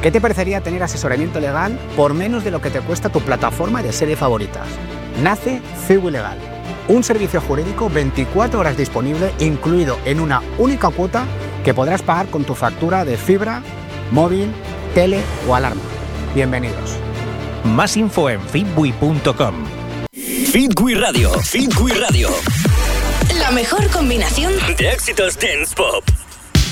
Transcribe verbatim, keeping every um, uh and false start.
¿Qué te parecería tener asesoramiento legal por menos de lo que te cuesta tu plataforma de series favoritas? Nace Cibu Legal, un servicio jurídico veinticuatro horas disponible, incluido en una única cuota que podrás pagar con tu factura de fibra, móvil, tele o alarma. Bienvenidos. Más info en fitbui punto com. Fitbui Radio, Fitbui Radio. La mejor combinación de éxitos dance pop.